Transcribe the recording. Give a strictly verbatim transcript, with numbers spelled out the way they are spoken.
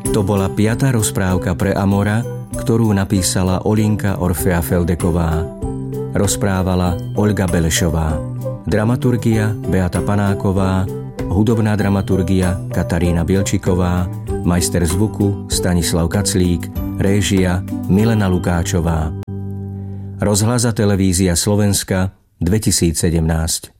To bola piatá rozprávka pre Amora, ktorú napísala Olinka Orfea Feldeková. Rozprávala Olga Belešová. Dramaturgia Beata Panáková, hudobná dramaturgia Katarína Bielčiková, majster zvuku Stanislav Kaclík, réžia Milena Lukáčová. Rozhlas a televízia Slovenska dvetisícsedemnásť.